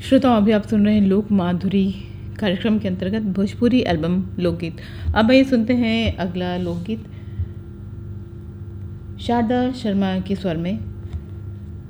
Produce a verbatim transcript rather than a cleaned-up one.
श्रोताओं, अभी आप सुन रहे हैं लोक माधुरी कार्यक्रम के अंतर्गत भोजपुरी एल्बम लोकगीत। अब आइए सुनते हैं अगला लोकगीत शारदा शर्मा के स्वर में